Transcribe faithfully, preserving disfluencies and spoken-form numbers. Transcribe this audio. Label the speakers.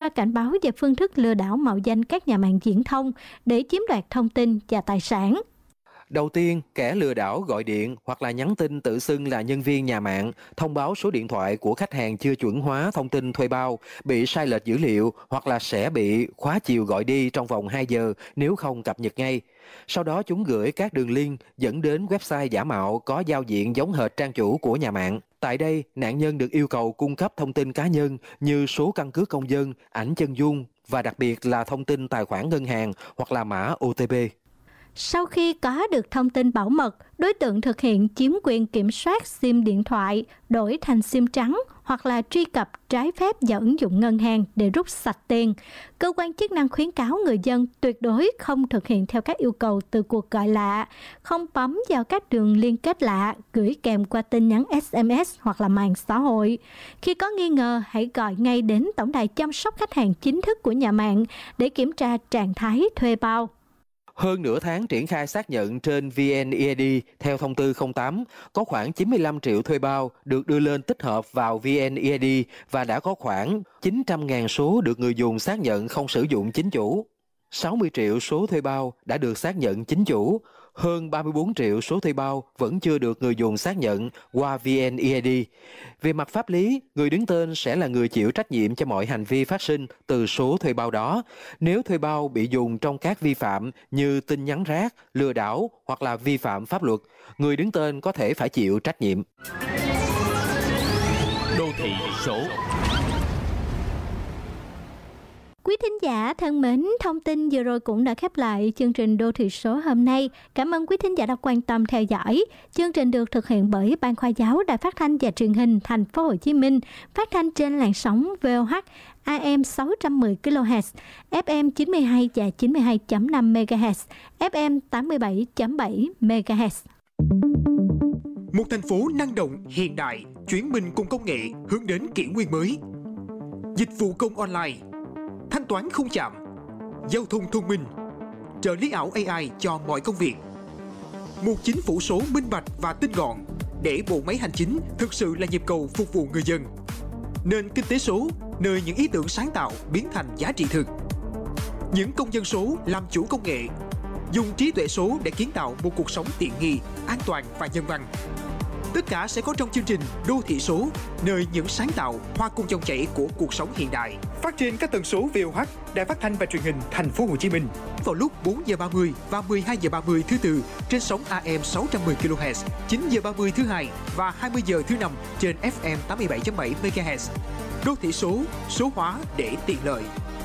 Speaker 1: cảnh báo về phương thức lừa đảo mạo danh các nhà mạng viễn thông để chiếm đoạt thông tin và tài sản.
Speaker 2: Đầu tiên, kẻ lừa đảo gọi điện hoặc là nhắn tin tự xưng là nhân viên nhà mạng, thông báo số điện thoại của khách hàng chưa chuẩn hóa thông tin thuê bao, bị sai lệch dữ liệu hoặc là sẽ bị khóa chiều gọi đi trong vòng hai giờ nếu không cập nhật ngay. Sau đó chúng gửi các đường link dẫn đến website giả mạo có giao diện giống hệt trang chủ của nhà mạng. Tại đây, nạn nhân được yêu cầu cung cấp thông tin cá nhân như số căn cước công dân, ảnh chân dung và đặc biệt là thông tin tài khoản ngân hàng hoặc là mã ô tê pê.
Speaker 1: Sau khi có được thông tin bảo mật, đối tượng thực hiện chiếm quyền kiểm soát SIM điện thoại, đổi thành SIM trắng hoặc là truy cập trái phép vào ứng dụng ngân hàng để rút sạch tiền. Cơ quan chức năng khuyến cáo người dân tuyệt đối không thực hiện theo các yêu cầu từ cuộc gọi lạ, không bấm vào các đường liên kết lạ, gửi kèm qua tin nhắn ét em ét hoặc là mạng xã hội. Khi có nghi ngờ, hãy gọi ngay đến tổng đài chăm sóc khách hàng chính thức của nhà mạng để kiểm tra trạng thái thuê bao.
Speaker 2: Hơn nửa tháng triển khai xác nhận trên vê en e đê theo thông tư không tám, có khoảng chín mươi lăm triệu thuê bao được đưa lên tích hợp vào vê en e đê và đã có khoảng chín trăm nghìn số được người dùng xác nhận không sử dụng chính chủ. sáu mươi triệu số thuê bao đã được xác nhận chính chủ, hơn ba mươi tư triệu số thuê bao vẫn chưa được người dùng xác nhận qua vê en e đê. Về mặt pháp lý, người đứng tên sẽ là người chịu trách nhiệm cho mọi hành vi phát sinh từ số thuê bao đó. Nếu thuê bao bị dùng trong các vi phạm như tin nhắn rác, lừa đảo hoặc là vi phạm pháp luật, người đứng tên có thể phải chịu trách nhiệm.
Speaker 3: Đô thị số.
Speaker 1: Quý thính giả thân mến, thông tin vừa rồi cũng đã khép lại chương trình Đô thị số hôm nay. Cảm ơn quý thính giả đã quan tâm theo dõi. Chương trình được thực hiện bởi Ban Khoa giáo Đài Phát thanh và Truyền hình Thành phố Hồ Chí Minh, phát thanh trên làn sóng vê o hát a em sáu trăm mười ki lô héc, ép em chín mươi hai và chín mươi hai phẩy năm mê ga héc, ép em tám mươi bảy phẩy bảy mê ga héc.
Speaker 4: Một thành phố năng động, hiện đại, chuyển mình cùng công nghệ hướng đến kỷ nguyên mới. Dịch vụ công online, thanh toán không chạm, giao thông thông minh, trợ lý ảo a i cho mọi công việc. Một chính phủ số minh bạch và tinh gọn để bộ máy hành chính thực sự là nhịp cầu phục vụ người dân. Nền kinh tế số, nơi những ý tưởng sáng tạo biến thành giá trị thực. Những công dân số làm chủ công nghệ, dùng trí tuệ số để kiến tạo một cuộc sống tiện nghi, an toàn và nhân văn. Tất cả sẽ có trong chương trình Đô thị số, nơi những sáng tạo hòa cùng dòng chảy của cuộc sống hiện đại. Phát trên các tần số vê o hát, Đài Phát thanh và Truyền hình Thành phố Hồ Chí Minh vào lúc bốn giờ ba mươi và mười hai giờ ba mươi thứ Tư trên sóng a em sáu trăm mười ki lô héc, chín giờ ba mươi thứ Hai và hai mươi giờ thứ Năm trên ép em tám mươi bảy phẩy bảy mê ga héc. Đô thị số, số hóa để tiện lợi.